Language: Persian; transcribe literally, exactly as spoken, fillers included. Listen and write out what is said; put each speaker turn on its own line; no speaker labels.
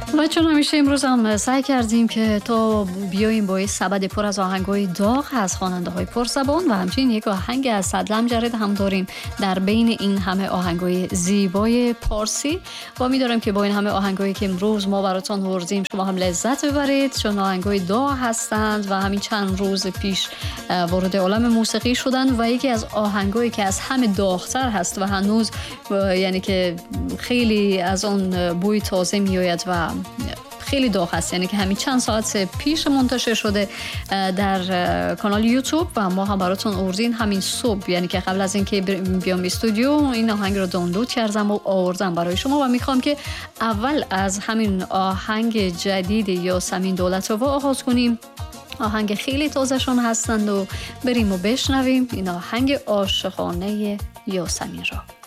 و چون همیشه امروز هم سعی کردیم که تا بیاییم با سبد پر از آهنگای داغ از خواننده های پرزبان و همچنین یک آهنگ از سدلم جرید هم داریم در بین این همه آهنگای زیبای پارسی و می‌دارم که با این همه آهنگایی که امروز ما براتون آوردیم شما هم لذت ببرید، چون آهنگای داغ هستند و همین چند روز پیش وارد عالم موسیقی شدن و یکی از آهنگایی که از همه داغ‌تر هست و هنوز یعنی که خیلی از اون بوی تازه میآید و خیلی داغ هست، یعنی که همین چند ساعت پیش منتشر شده در کانال یوتیوب و ما هم براتون آوردیم همین صبح، یعنی که قبل از اینکه بیام استودیو این آهنگ رو دانلود کردم و آوردم برای شما و میخوام که اول از همین آهنگ جدید یاسمین دولت‌آوا آغاز کنیم. آهنگ خیلی تازه شون هستند و بریم و بشنویم این آهنگ عاشقانه یاسمین را.